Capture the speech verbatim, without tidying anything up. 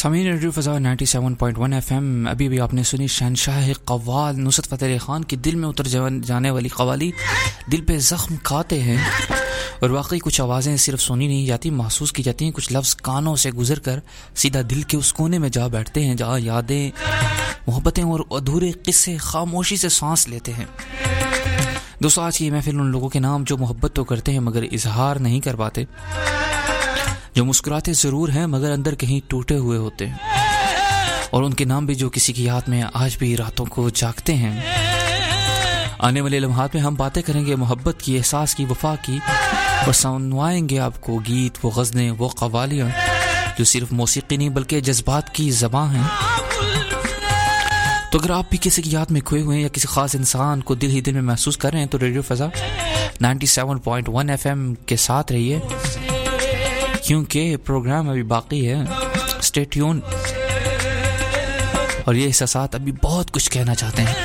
सामीन रेडियो फ़ज़ा सत्तानवे पॉइंट एक एफएम। अभी भी आपने सुनी शहंशाह कव्वाल नुसरत फ़तेह अली ख़ान की दिल में उतर जाने वाली कव्वाली दिल पे ज़ख्म खाते हैं। और वाकई कुछ आवाज़ें सिर्फ सुनी नहीं जाती, महसूस की जाती हैं। कुछ लफ्ज़ कानों से गुजर कर सीधा दिल के उस कोने में जा बैठते हैं जहाँ यादें, मोहब्बतें और अधूरे किस्से खामोशी से सांस लेते हैं। दोस्तों, आज की महफिल उन लोगों के नाम जो मोहब्बत तो करते हैं मगर इजहार नहीं कर पाते, जो मुस्कुराते ज़रूर हैं मगर अंदर कहीं टूटे हुए होते हैं, और उनके नाम भी जो किसी की याद में आज भी रातों को जागते हैं। आने वाले लम्हात में हम बातें करेंगे मोहब्बत की, एहसास की, वफा की, और सुनवाएंगे आपको गीत, वो गज़लें, वो कव्वालियाँ जो सिर्फ मौसीकी नहीं बल्कि जज्बात की ज़बां हैं। तो अगर आप भी किसी की याद में खोए हुए हैं या किसी खास इंसान को दिल ही दिल में महसूस कर रहे हैं तो रेडियो फ़ज़ा सत्तानवे पॉइंट एक एफएम के साथ रहिए, क्योंकि प्रोग्राम अभी बाकी है। Stay tune. और ये एहसासात अभी बहुत कुछ कहना चाहते हैं।